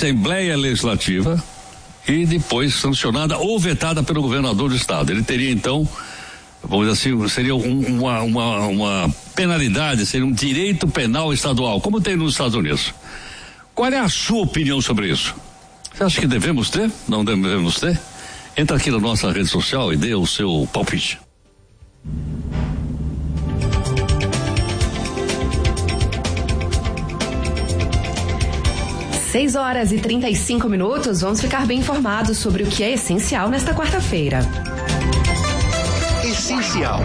Assembleia Legislativa e depois sancionada ou vetada pelo governador do estado. Ele teria então, vamos dizer assim, seria uma penalidade, seria um direito penal estadual, como tem nos Estados Unidos. Qual é a sua opinião sobre isso? Você acha que devemos ter? Não devemos ter? Entra aqui na nossa rede social e dê o seu palpite. Seis horas e 35 minutos, vamos ficar bem informados sobre o que é essencial nesta quarta-feira. Essencial.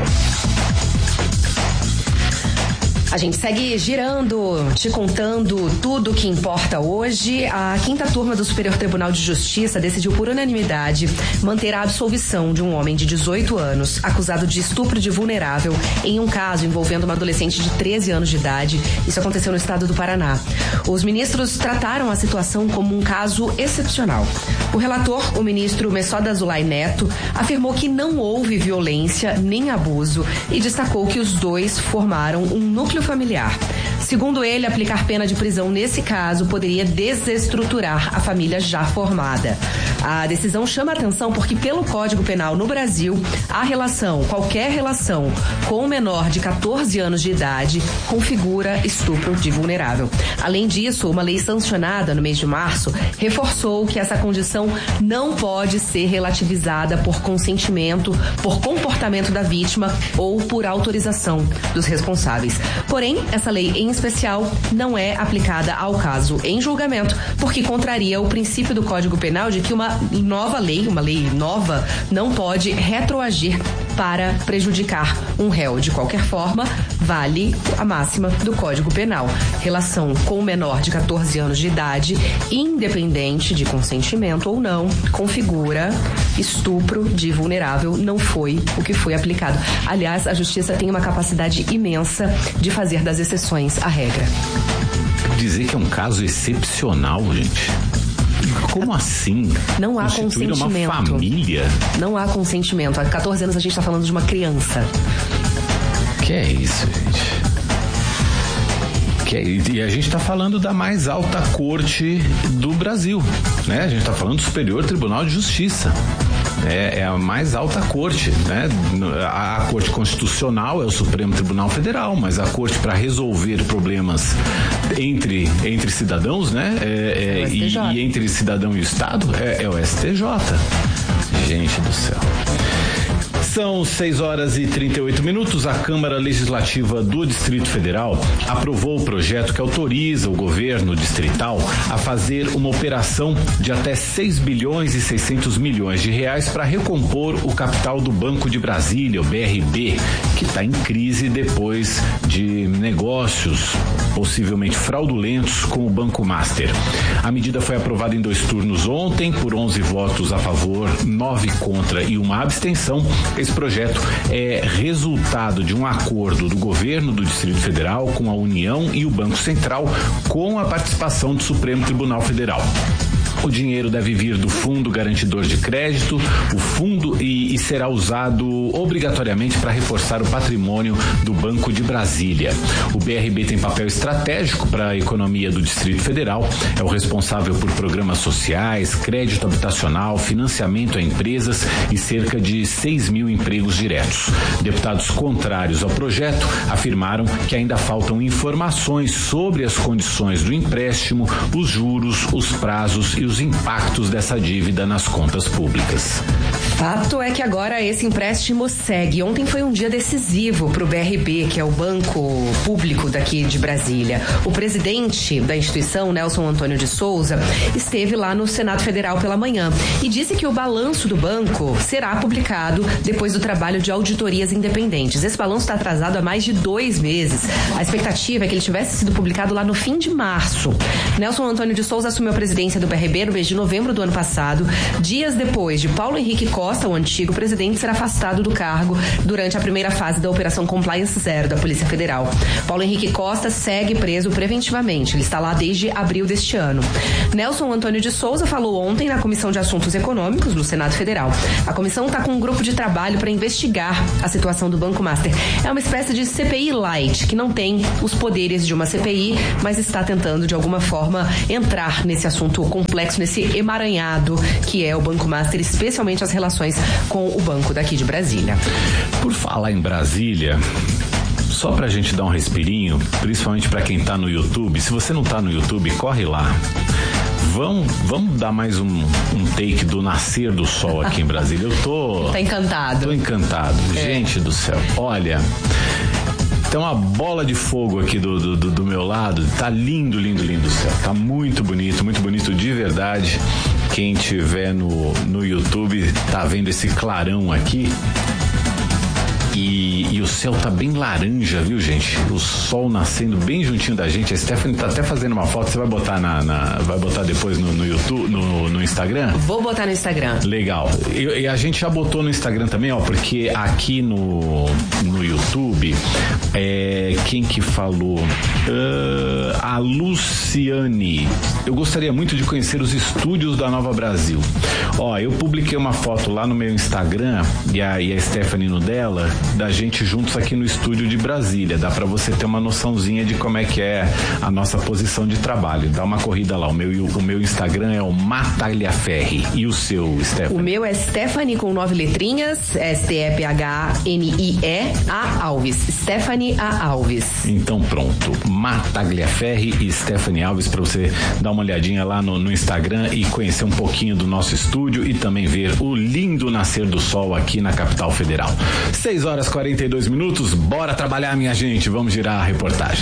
A gente segue girando, te contando tudo o que importa hoje. A quinta turma do Superior Tribunal de Justiça decidiu por unanimidade manter a absolvição de um homem de 18 anos acusado de estupro de vulnerável em um caso envolvendo uma adolescente de 13 anos de idade. Isso aconteceu no estado do Paraná. Os ministros trataram a situação como um caso excepcional. O relator, o ministro Messoda Azulay Neto, afirmou que não houve violência nem abuso e destacou que os dois formaram um núcleo familiar. Segundo ele, aplicar pena de prisão nesse caso poderia desestruturar a família já formada. A decisão chama a atenção porque, pelo Código Penal no Brasil, qualquer relação com um menor de 14 anos de idade configura estupro de vulnerável. Além disso, uma lei sancionada no mês de março reforçou que essa condição não pode ser relativizada por consentimento, por comportamento da vítima ou por autorização dos responsáveis. Porém, essa lei em especial não é aplicada ao caso em julgamento, porque contraria o princípio do Código Penal de que uma lei nova, não pode retroagir para prejudicar um réu. De qualquer forma, vale a máxima do Código Penal. Relação com o menor de 14 anos de idade, independente de consentimento ou não, configura estupro de vulnerável. Não foi o que foi aplicado. Aliás, a Justiça tem uma capacidade imensa de fazer das exceções a regra. Dizer que é um caso excepcional, gente. Como assim? Não há consentimento. Uma família? Não há consentimento. Há 14 anos a gente está falando de uma criança. Que é isso, gente? E a gente está falando da mais alta corte do Brasil, né? A gente está falando do Superior Tribunal de Justiça. É a mais alta corte, né? A Corte Constitucional é o Supremo Tribunal Federal, mas a corte para resolver problemas entre cidadãos, né? E entre cidadão e Estado é o STJ. Gente do céu. São 6 horas e 38 minutos. A Câmara Legislativa do Distrito Federal aprovou o projeto que autoriza o governo distrital a fazer uma operação de até 6 bilhões e 600 milhões de reais para recompor o capital do Banco de Brasília, o BRB, que está em crise depois de negócios possivelmente fraudulentos com o Banco Master. A medida foi aprovada em 2 turnos ontem, por 11 votos a favor, 9 contra e 1 abstenção. Esse projeto é resultado de um acordo do governo do Distrito Federal com a União e o Banco Central, com a participação do Supremo Tribunal Federal. O dinheiro deve vir do Fundo Garantidor de Crédito, o fundo e será usado obrigatoriamente para reforçar o patrimônio do Banco de Brasília. O BRB tem papel estratégico para a economia do Distrito Federal, é o responsável por programas sociais, crédito habitacional, financiamento a empresas e cerca de 6 mil empregos diretos. Deputados contrários ao projeto afirmaram que ainda faltam informações sobre as condições do empréstimo, os juros, os prazos e os impactos dessa dívida nas contas públicas. Fato é que agora esse empréstimo segue. Ontem foi um dia decisivo para o BRB, que é o banco público daqui de Brasília. O presidente da instituição, Nelson Antônio de Souza, esteve lá no Senado Federal pela manhã e disse que o balanço do banco será publicado depois do trabalho de auditorias independentes. Esse balanço está atrasado há mais de 2 meses. A expectativa é que ele tivesse sido publicado lá no fim de março. Nelson Antônio de Souza assumiu a presidência do BRB no mês de novembro do ano passado, dias depois de Paulo Henrique Costa Costa, o antigo presidente, será afastado do cargo durante a primeira fase da Operação Compliance Zero da Polícia Federal. Paulo Henrique Costa segue preso preventivamente. Ele está lá desde abril deste ano. Nelson Antônio de Souza falou ontem na Comissão de Assuntos Econômicos do Senado Federal. A comissão está com um grupo de trabalho para investigar a situação do Banco Master. É uma espécie de CPI light, que não tem os poderes de uma CPI, mas está tentando de alguma forma entrar nesse assunto complexo, nesse emaranhado que é o Banco Master, especialmente as relações com o banco daqui de Brasília. Por falar em Brasília, só pra gente dar um respirinho, principalmente pra quem tá no YouTube, se você não tá no YouTube, corre lá. Vamos dar mais um take do nascer do sol aqui em Brasília. Eu tô... Tá encantado. Tô encantado. Gente do céu. Olha... Tem uma bola de fogo aqui do meu lado. Tá lindo, lindo, lindo o céu. Tá muito bonito de verdade. Quem tiver no YouTube tá vendo esse clarão aqui. E o céu tá bem laranja, viu, gente? O sol nascendo bem juntinho da gente. A Stephanie tá até fazendo uma foto. Você vai botar vai botar depois no YouTube, no Instagram? Vou botar no Instagram. Legal. E a gente já botou no Instagram também, ó, porque aqui no YouTube, quem que falou? A Luciane. Eu gostaria muito de conhecer os estúdios da Nova Brasil. Ó, eu publiquei uma foto lá no meu Instagram e a Stephanie no dela, da gente juntos aqui no estúdio de Brasília. Dá pra você ter uma noçãozinha de como é que é a nossa posição de trabalho. Dá uma corrida lá. O meu Instagram é o Matagliaferri. E o seu, Stephanie? O meu é Stephanie com 9 letrinhas, STEPHNIE-A Alves. Stephanie A. Alves. Então pronto. Matagliaferri e Stephanie Alves, pra você dar uma olhadinha lá no Instagram e conhecer um pouquinho do nosso estúdio e também ver o lindo nascer do sol aqui na capital federal. 6h42, bora trabalhar, minha gente, vamos girar a reportagem.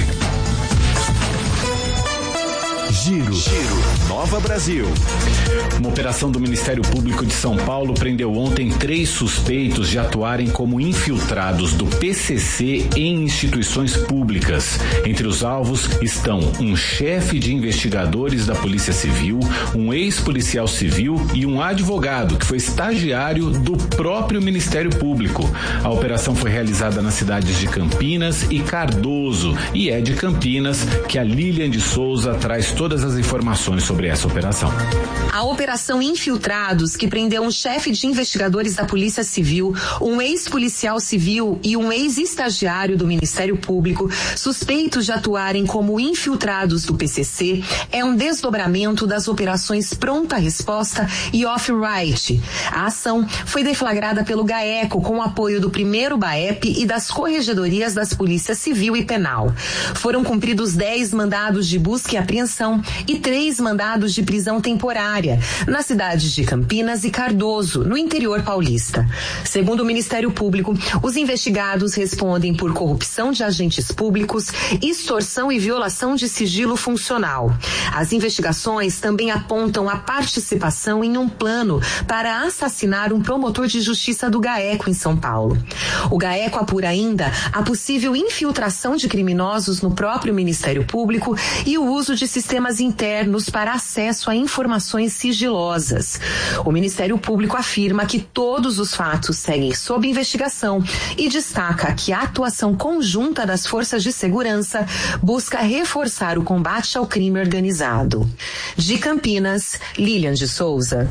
Giro. Nova Brasil. Uma operação do Ministério Público de São Paulo prendeu ontem 3 suspeitos de atuarem como infiltrados do PCC em instituições públicas. Entre os alvos estão um chefe de investigadores da Polícia Civil, um ex-policial civil e um advogado que foi estagiário do próprio Ministério Público. A operação foi realizada nas cidades de Campinas e Cardoso e é de Campinas que a Lilian de Souza traz todas as informações sobre essa operação. A Operação Infiltrados, que prendeu um chefe de investigadores da Polícia Civil, um ex-policial civil e um ex-estagiário do Ministério Público, suspeitos de atuarem como infiltrados do PCC, é um desdobramento das operações Pronta Resposta e Off-Right. A ação foi deflagrada pelo GAECO com o apoio do 1º BAEP e das corregedorias das Polícias Civil e Penal. Foram cumpridos 10 mandados de busca e apreensão e 3 mandados de prisão temporária nas cidades de Campinas e Cardoso, no interior paulista. Segundo o Ministério Público, os investigados respondem por corrupção de agentes públicos, extorsão e violação de sigilo funcional. As investigações também apontam a participação em um plano para assassinar um promotor de justiça do GAECO em São Paulo. O GAECO apura ainda a possível infiltração de criminosos no próprio Ministério Público e o uso de sistemas internos para acesso a informações sigilosas. O Ministério Público afirma que todos os fatos seguem sob investigação e destaca que a atuação conjunta das forças de segurança busca reforçar o combate ao crime organizado. De Campinas, Lilian de Souza.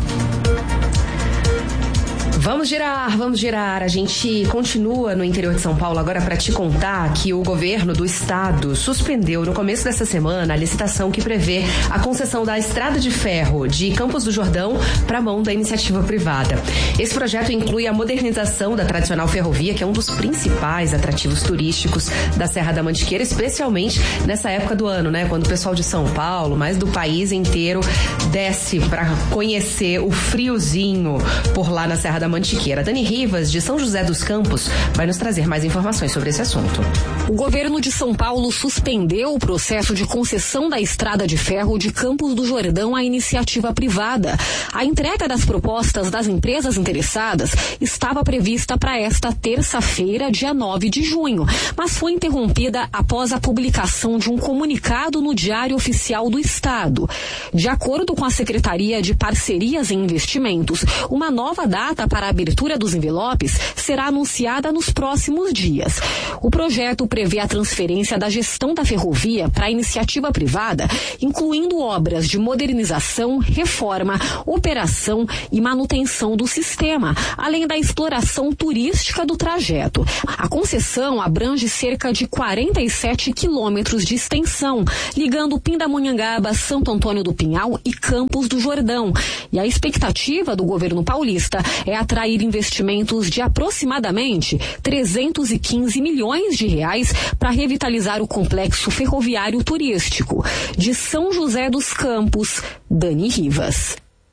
Vamos girar. A gente continua no interior de São Paulo agora para te contar que o governo do estado suspendeu no começo dessa semana a licitação que prevê a concessão da estrada de ferro de Campos do Jordão para a mão da iniciativa privada. Esse projeto inclui a modernização da tradicional ferrovia, que é um dos principais atrativos turísticos da Serra da Mantiqueira, especialmente nessa época do ano, né? Quando o pessoal de São Paulo, mais do país inteiro, desce para conhecer o friozinho por lá na Serra da Mantiqueira. Mantiqueira. Dani Rivas, de São José dos Campos, vai nos trazer mais informações sobre esse assunto. O governo de São Paulo suspendeu o processo de concessão da estrada de ferro de Campos do Jordão à iniciativa privada. A entrega das propostas das empresas interessadas estava prevista para esta terça-feira, dia 9 de junho, mas foi interrompida após a publicação de um comunicado no Diário Oficial do Estado. De acordo com a Secretaria de Parcerias e Investimentos, uma nova data para a abertura dos envelopes será anunciada nos próximos dias. O projeto prevê a transferência da gestão da ferrovia para a iniciativa privada, incluindo obras de modernização, reforma, operação e manutenção do sistema, além da exploração turística do trajeto. A concessão abrange cerca de 47 quilômetros de extensão, ligando Pindamonhangaba, Santo Antônio do Pinhal e Campos do Jordão. E a expectativa do governo paulista é atrair investimentos de aproximadamente 315 milhões de reais para revitalizar o complexo ferroviário turístico. De São José dos Campos, Dani Rivas.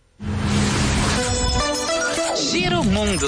Giro Mundo.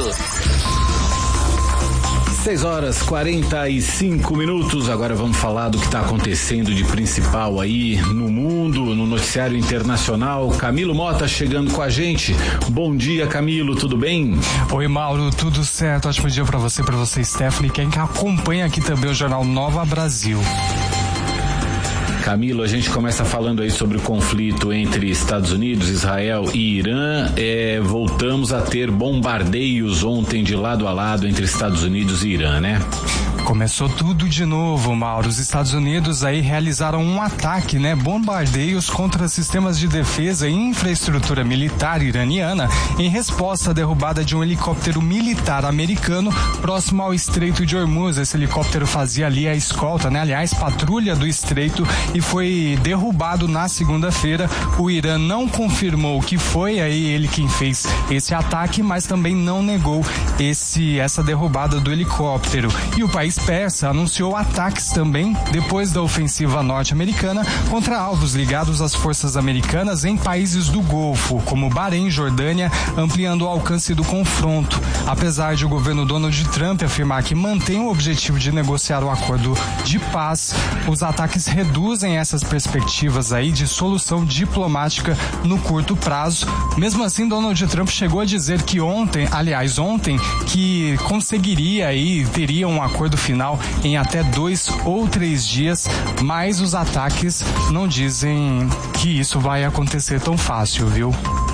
6h45. Agora vamos falar do que está acontecendo de principal aí no mundo, no noticiário internacional. Camilo Mota chegando com a gente. Bom dia, Camilo, tudo bem? Oi, Mauro, tudo certo? Ótimo dia para você, Stephanie, quem acompanha aqui também o Jornal Nova Brasil. Camilo, a gente começa falando aí sobre o conflito entre Estados Unidos, Israel e Irã. Voltamos a ter bombardeios ontem de lado a lado entre Estados Unidos e Irã, né? Começou tudo de novo, Mauro. Os Estados Unidos aí realizaram um ataque, bombardeios contra sistemas de defesa e infraestrutura militar iraniana em resposta à derrubada de um helicóptero militar americano próximo ao Estreito de Hormuz. Esse helicóptero fazia ali a escolta, patrulha do Estreito, e foi derrubado na segunda-feira. O Irã não confirmou que foi aí ele quem fez esse ataque, mas também não negou essa derrubada do helicóptero. E o país persa anunciou ataques também depois da ofensiva norte-americana contra alvos ligados às forças americanas em países do Golfo, como Bahrein e Jordânia, ampliando o alcance do confronto. Apesar de o governo Donald Trump afirmar que mantém o objetivo de negociar o acordo de paz, os ataques reduzem essas perspectivas aí de solução diplomática no curto prazo. Mesmo assim, Donald Trump chegou a dizer que ontem, que conseguiria aí, teria um acordo final em até 2 ou 3 dias, mas os ataques não dizem que isso vai acontecer tão fácil, viu?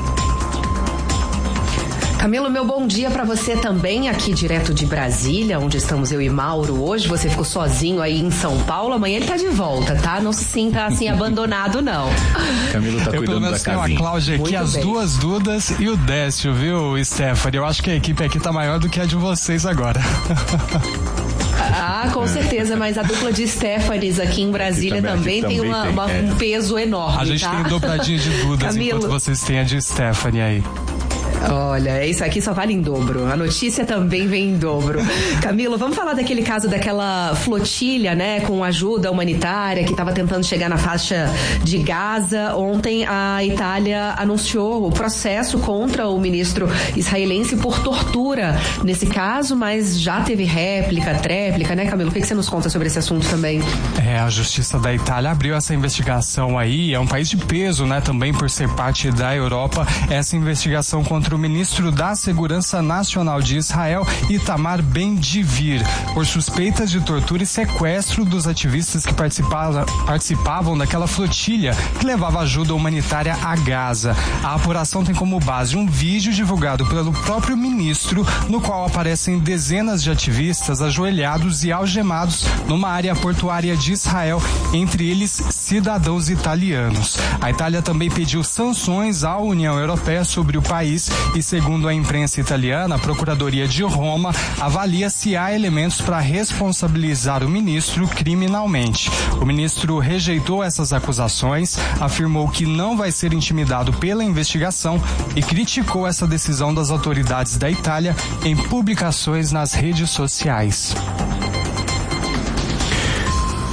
Camilo, meu bom dia pra você também, aqui direto de Brasília, onde estamos eu e Mauro hoje. Você ficou sozinho aí em São Paulo, amanhã ele tá de volta, tá? Não se sinta assim abandonado, não. Camilo tá cuidando da casinha. A Cláudia aqui, as duas Dudas e o Décio, viu, Stephanie? Eu acho que a equipe aqui tá maior do que a de vocês agora. Ah, com certeza, mas a dupla de Stephanies aqui em Brasília também tem um peso enorme. A gente tem dobradinha de Dudas, Camilo, enquanto vocês têm a de Stephanie aí. Olha, isso aqui só vale em dobro. A notícia também vem em dobro. Camilo, vamos falar daquele caso daquela flotilha, com ajuda humanitária que estava tentando chegar na faixa de Gaza. Ontem a Itália anunciou o processo contra o ministro israelense por tortura nesse caso, mas já teve tréplica, né, Camilo? O que você nos conta sobre esse assunto também? A Justiça da Itália abriu essa investigação aí. É um país de peso, também por ser parte da Europa. Essa investigação contra o ministro da Segurança Nacional de Israel, Itamar Ben-Gvir, por suspeitas de tortura e sequestro dos ativistas que participavam daquela flotilha que levava ajuda humanitária a Gaza. A apuração tem como base um vídeo divulgado pelo próprio ministro, no qual aparecem dezenas de ativistas ajoelhados e algemados numa área portuária de Israel, entre eles cidadãos italianos. A Itália também pediu sanções à União Europeia sobre o país e, segundo a imprensa italiana, a Procuradoria de Roma avalia se há elementos para responsabilizar o ministro criminalmente. O ministro rejeitou essas acusações, afirmou que não vai ser intimidado pela investigação e criticou essa decisão das autoridades da Itália em publicações nas redes sociais.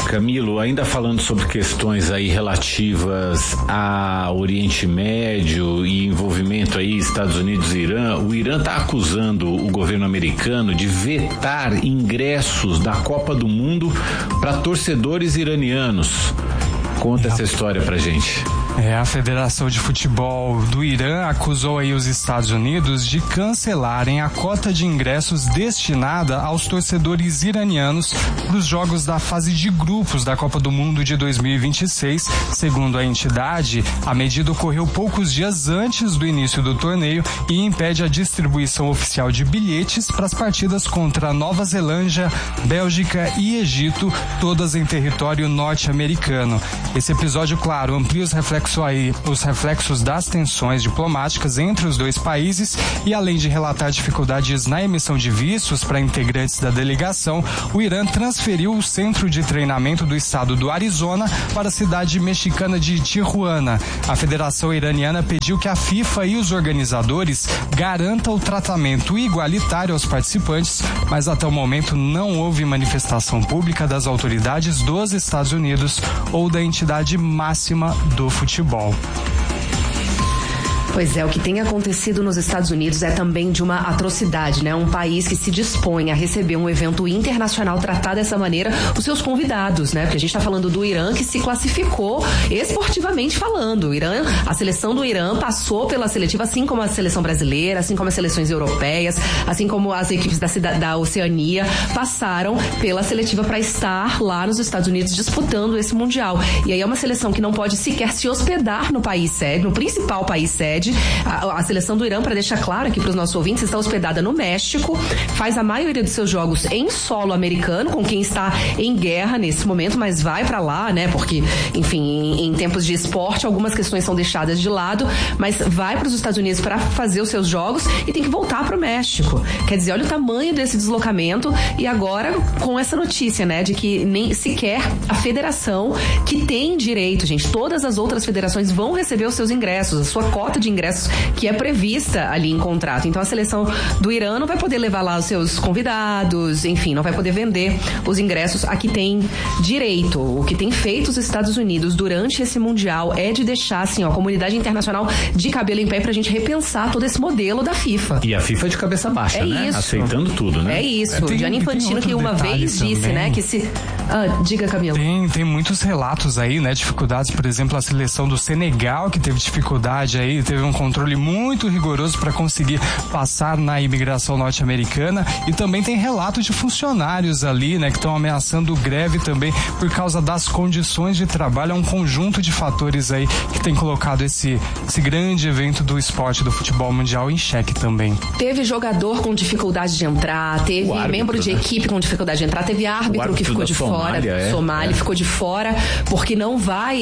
Camilo, ainda falando sobre questões aí relativas ao Oriente Médio e envolvimento aí Estados Unidos e Irã, o Irã está acusando o governo americano de vetar ingressos da Copa do Mundo para torcedores iranianos. Conta essa história pra gente. A Federação de Futebol do Irã acusou aí os Estados Unidos de cancelarem a cota de ingressos destinada aos torcedores iranianos para os jogos da fase de grupos da Copa do Mundo de 2026. Segundo a entidade, a medida ocorreu poucos dias antes do início do torneio e impede a distribuição oficial de bilhetes para as partidas contra Nova Zelândia, Bélgica e Egito, todas em território norte-americano. Esse episódio, claro, amplia os reflexos das tensões diplomáticas entre os dois países e, além de relatar dificuldades na emissão de vistos para integrantes da delegação, o Irã transferiu o centro de treinamento do estado do Arizona para a cidade mexicana de Tijuana. A Federação Iraniana pediu que a FIFA e os organizadores garantam o tratamento igualitário aos participantes, mas até o momento não houve manifestação pública das autoridades dos Estados Unidos ou da entidade máxima do futebol. Pois é, o que tem acontecido nos Estados Unidos é também de uma atrocidade, né? Um país que se dispõe a receber um evento internacional tratar dessa maneira os seus convidados, né? Porque a gente está falando do Irã, que se classificou esportivamente falando. O Irã, a seleção do Irã passou pela seletiva, assim como a seleção brasileira, assim como as seleções europeias, assim como as equipes da Oceania passaram pela seletiva para estar lá nos Estados Unidos disputando esse Mundial. E aí é uma seleção que não pode sequer se hospedar no país sede, no principal país sede. A seleção do Irã, para deixar claro aqui para os nossos ouvintes, está hospedada no México, faz a maioria dos seus jogos em solo americano, com quem está em guerra nesse momento, mas vai para lá, né? Porque, enfim, em tempos de esporte, algumas questões são deixadas de lado, mas vai para os Estados Unidos para fazer os seus jogos e tem que voltar para o México. Quer dizer, olha o tamanho desse deslocamento e agora com essa notícia, né? De que nem sequer a federação que tem direito, gente, todas as outras federações vão receber os seus ingressos, a sua cota de ingressos que é prevista ali em contrato. Então a seleção do Irã não vai poder levar lá os seus convidados, enfim, não vai poder vender os ingressos a que tem direito. O que tem feito os Estados Unidos durante esse Mundial é de deixar, assim, ó, a comunidade internacional de cabelo em pé pra gente repensar todo esse modelo da FIFA. E a FIFA de cabeça baixa, né? Isso. Aceitando tudo, né? É isso. Gianni Infantino, que uma vez disse, né, que se... diga, Camilo. Tem muitos relatos aí, né, dificuldades, por exemplo, a seleção do Senegal, que teve dificuldade aí, teve um controle muito rigoroso para conseguir passar na imigração norte-americana, e também tem relato de funcionários ali, né, que estão ameaçando greve também por causa das condições de trabalho. É um conjunto de fatores aí que tem colocado esse grande evento do esporte do futebol mundial em xeque também. Teve jogador com dificuldade de entrar, teve membro de equipe com dificuldade de entrar, teve árbitro que ficou de fora, Somália ficou de fora porque não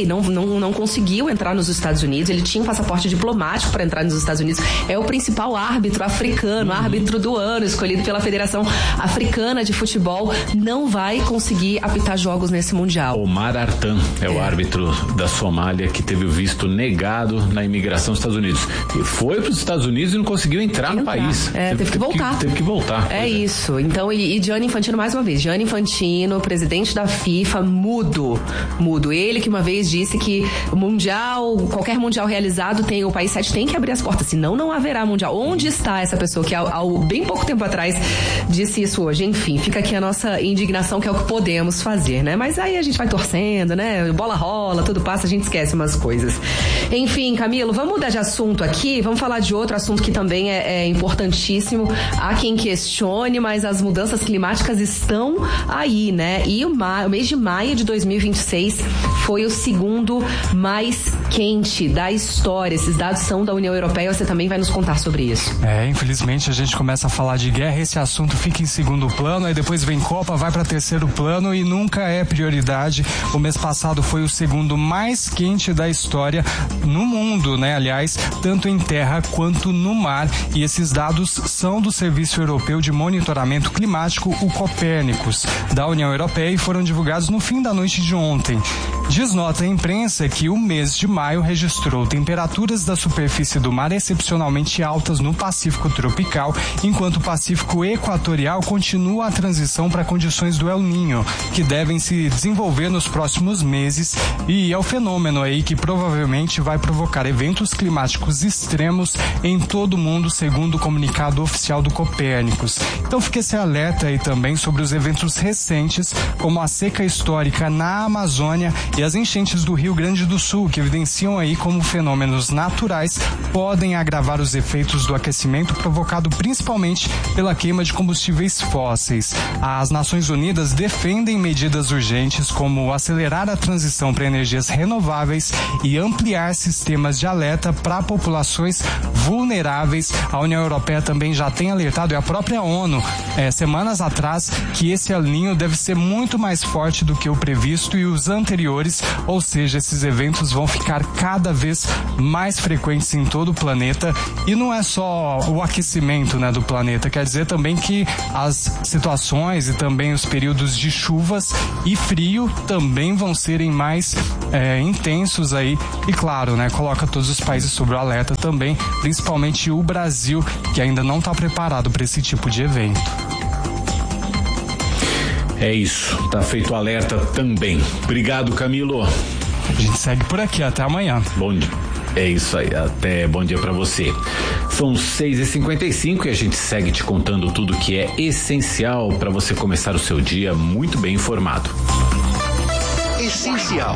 conseguiu entrar nos Estados Unidos. Ele tinha um passaporte diplomático para entrar nos Estados Unidos. É o principal árbitro africano, árbitro do ano, escolhido pela Federação Africana de Futebol, não vai conseguir apitar jogos nesse Mundial. Omar Artan é o árbitro da Somália que teve o visto negado na imigração dos Estados Unidos. E foi para os Estados Unidos e não conseguiu entrar no país. Teve que voltar. Teve que voltar. É isso. Então, e Gianni Infantino, mais uma vez, Gianni Infantino, presidente da FIFA, mudo. Ele que uma vez disse que o Mundial, qualquer Mundial realizado, o país sede tem que abrir as portas, senão não haverá Mundial. Onde está essa pessoa que há bem pouco tempo atrás disse isso hoje? Enfim, fica aqui a nossa indignação, que é o que podemos fazer, né? Mas aí a gente vai torcendo, né? Bola rola, tudo passa, a gente esquece umas coisas. Enfim, Camilo, vamos mudar de assunto aqui, vamos falar de outro assunto que também é importantíssimo. Há quem questione, mas as mudanças climáticas estão aí, né? E o mês de maio de 2026 foi o segundo mais quente da história. Esses dados são da União Europeia, você também vai nos contar sobre isso. Infelizmente a gente começa a falar de guerra, esse assunto fica em segundo plano, aí depois vem Copa, vai para terceiro plano e nunca é prioridade. O mês passado foi o segundo mais quente da história no mundo, né? Aliás, tanto em terra quanto no mar, e esses dados são do Serviço Europeu de Monitoramento Climático, o Copérnicos, da União Europeia, e foram divulgados no fim da noite de ontem. Diz nota à imprensa que o mês de maio registrou temperaturas da superfície do mar excepcionalmente altas no Pacífico tropical, enquanto o Pacífico equatorial continua a transição para condições do El Niño, que devem se desenvolver nos próximos meses, e é o fenômeno aí que provavelmente vai provocar eventos climáticos extremos em todo o mundo, segundo o comunicado oficial do Copérnicos. Então fique esse alerta aí também sobre os eventos recentes, como a seca histórica na Amazônia e as enchentes do Rio Grande do Sul, que evidenciam aí como fenômenos naturais podem agravar os efeitos do aquecimento provocado principalmente pela queima de combustíveis fósseis. As Nações Unidas defendem medidas urgentes como acelerar a transição para energias renováveis e ampliar sistemas de alerta para populações vulneráveis. A União Europeia também já tem alertado, e a própria ONU, semanas atrás, que esse El Niño deve ser muito mais forte do que o previsto e os anteriores, ou seja, esses eventos vão ficar cada vez mais frequentes em todo o planeta. E não é só o aquecimento, né, do planeta, quer dizer também que as situações e também os períodos de chuvas e frio também vão serem mais intensos aí, e claro, né, coloca todos os países sob o alerta também, principalmente o Brasil, que ainda não está preparado para esse tipo de evento. É isso, tá feito o alerta também. Obrigado, Camilo. A gente segue por aqui, até amanhã. Bom dia. É isso aí, até bom dia pra você. São 6h55 e a gente segue te contando tudo que é essencial para você começar o seu dia muito bem informado. Essencial.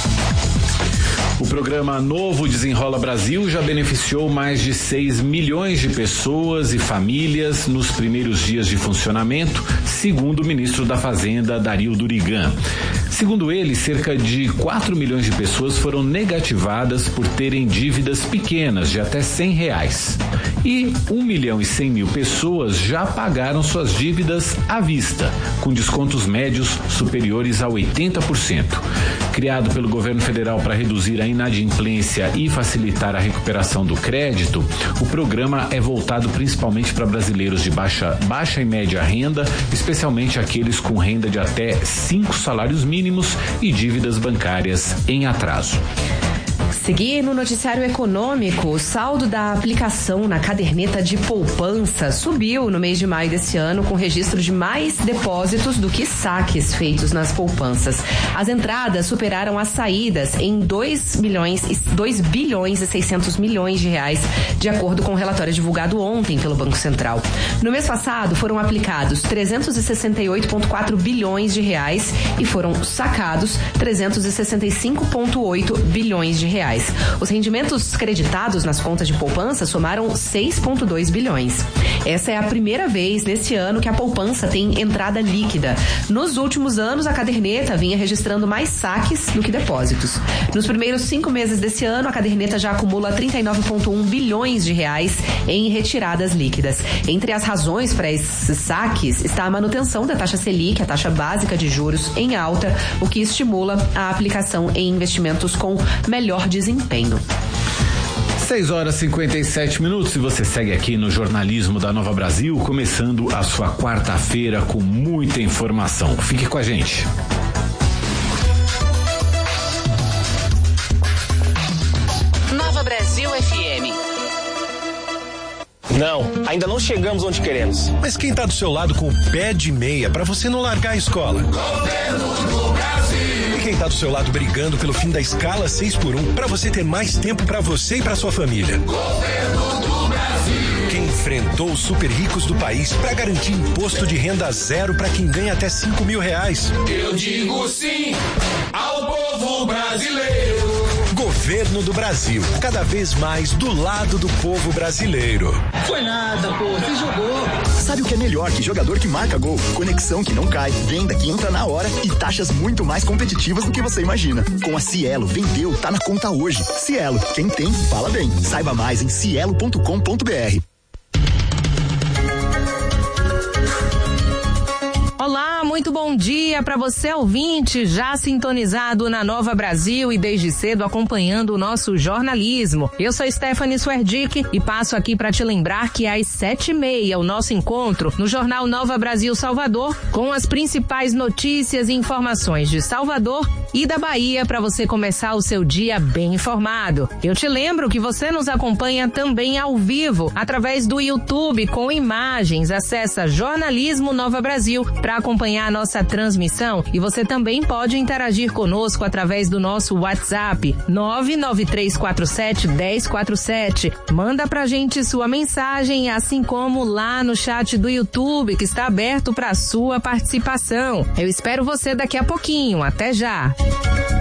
O programa Novo Desenrola Brasil já beneficiou mais de 6 milhões de pessoas e famílias nos primeiros dias de funcionamento, segundo o ministro da Fazenda, Dario Durigan. Segundo ele, cerca de 4 milhões de pessoas foram negativadas por terem dívidas pequenas de até R$100. E 1.100.000 pessoas já pagaram suas dívidas à vista, com descontos médios superiores a 80%. Criado pelo governo federal para reduzir a inadimplência e facilitar a recuperação do crédito, o programa é voltado principalmente para brasileiros de baixa e média renda, especialmente aqueles com renda de até 5 salários mínimos e dívidas bancárias em atraso. Seguir no noticiário econômico, o saldo da aplicação na caderneta de poupança subiu no mês de maio desse ano, com registro de mais depósitos do que saques feitos nas poupanças. As entradas superaram as saídas em 2 bilhões e 600 milhões de reais, de acordo com o relatório divulgado ontem pelo Banco Central. No mês passado, foram aplicados 368,4 bilhões de reais e foram sacados 365,8 bilhões de reais. Os rendimentos creditados nas contas de poupança somaram 6,2 bilhões. Essa é a primeira vez neste ano que a poupança tem entrada líquida. Nos últimos anos, a caderneta vinha registrando mais saques do que depósitos. Nos primeiros 5 meses desse ano, a caderneta já acumula 39,1 bilhões de reais em retiradas líquidas. Entre as razões para esses saques está a manutenção da taxa Selic, a taxa básica de juros, em alta, o que estimula a aplicação em investimentos com melhor desempenho. 6h57 e você segue aqui no jornalismo da Nova Brasil, começando a sua quarta-feira com muita informação. Fique com a gente. Nova Brasil FM. Não, ainda não chegamos onde queremos. Mas quem tá do seu lado com o pé de meia pra você não largar a escola? Governo do Brasil. E quem tá do seu lado brigando pelo fim da escala 6x1 pra você ter mais tempo pra você e pra sua família? Governo do Brasil. Quem enfrentou os super ricos do país pra garantir imposto de renda zero pra quem ganha até R$5.000? Eu digo sim ao povo brasileiro. Governo do Brasil, cada vez mais do lado do povo brasileiro. Foi nada, pô, você jogou. Sabe o que é melhor que jogador que marca gol? Conexão que não cai, venda que entra na hora e taxas muito mais competitivas do que você imagina. Com a Cielo, vendeu, tá na conta hoje. Cielo, quem tem, fala bem. Saiba mais em cielo.com.br. Olá, muito bom dia para você ouvinte, já sintonizado na Nova Brasil e desde cedo acompanhando o nosso jornalismo. Eu sou Stephanie Swerdick e passo aqui para te lembrar que às 7h30 o nosso encontro no Jornal Nova Brasil Salvador com as principais notícias e informações de Salvador e da Bahia para você começar o seu dia bem informado. Eu te lembro que você nos acompanha também ao vivo através do YouTube com imagens. Acessa Jornalismo Nova Brasil para acompanhar a nossa transmissão e você também pode interagir conosco através do nosso WhatsApp 99347-1047. Manda pra gente sua mensagem, assim como lá no chat do YouTube que está aberto para sua participação. Eu espero você daqui a pouquinho. Até já!